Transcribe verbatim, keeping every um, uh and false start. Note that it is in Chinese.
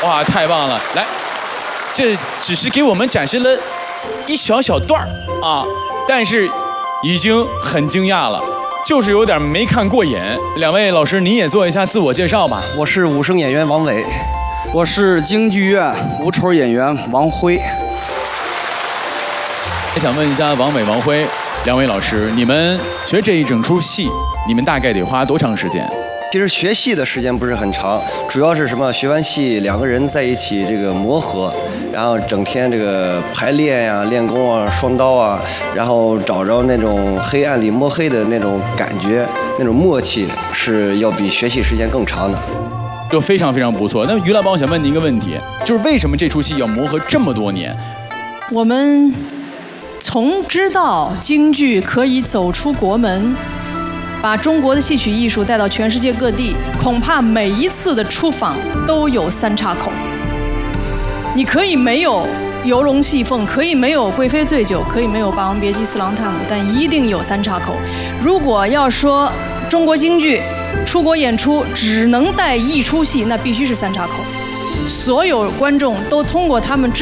哇，太棒了！来，这只是给我们展示了一小小段儿啊，但是已经很惊讶了，就是有点没看过瘾。两位老师，您也做一下自我介绍吧。 我是武生演员王伟，我是京剧院无丑演员王辉。 想问一下王伟、王辉两位老师，你们学这一整出戏，你们大概得花多长时间？ 其实学戏的时间不是很长，主要是什么？学完戏两个人在一起这个磨合，然后整天这个排练呀、练功啊、双刀啊，然后找着那种黑暗里摸黑的那种感觉，那种默契是要比学戏时间更长的。 就非常非常不错。那于老板，我想问您一个问题，就是为什么这出戏要磨合这么多年？ 我们从知道京剧可以走出国门，把中国的戏曲艺术带到全世界各地，恐怕每一次的出访都有三岔口。你可以没有游龙戏凤，可以没有贵妃醉酒，可以没有霸王别姬四郎探母，但一定有三岔口。如果要说中国京剧出国演出只能带一出戏，那必须是三岔口。所有观众都通过他们